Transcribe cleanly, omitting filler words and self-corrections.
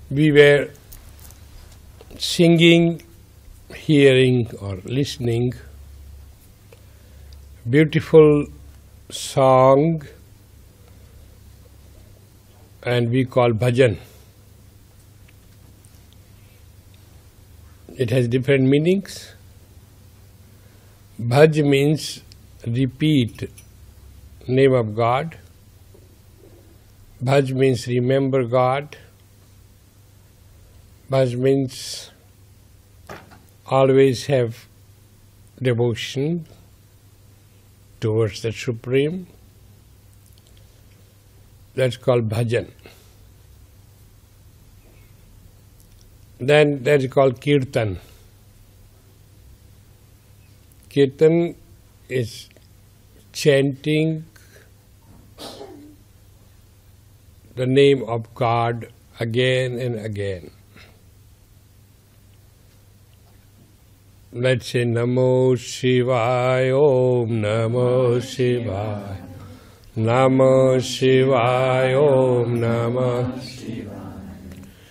We were singing, hearing or listening beautiful song, and we call bhajan. It has different meanings. Bhaj means repeat name of God. Bhaj means remember God. Bhaj means always have devotion towards the Supreme. That's called bhajan. Then that is called kirtan. Kirtan is chanting the name of God again and again. Let's say Namo Shivaya, Om Namo Shivaya, Namo Shivaya, Om Namo Shivaya.